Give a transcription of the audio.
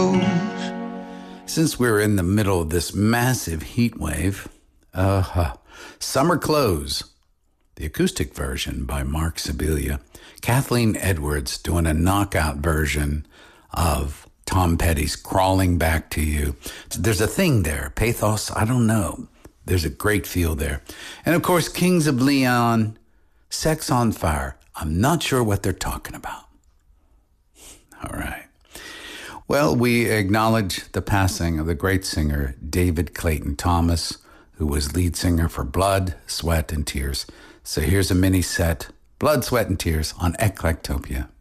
Since we're in the middle of this massive heat wave, Summer Clothes, the acoustic version by Mark Sibilia, Kathleen Edwards doing a knockout version of Tom Petty's Crawling Back to You. There's a thing there, pathos, I don't know. There's a great feel there. And of course, Kings of Leon, Sex on Fire. I'm not sure what they're talking about. All right. Well, we acknowledge the passing of the great singer David Clayton Thomas, who was lead singer for Blood, Sweat, and Tears. So here's a mini set, Blood, Sweat, and Tears on Eclectopia.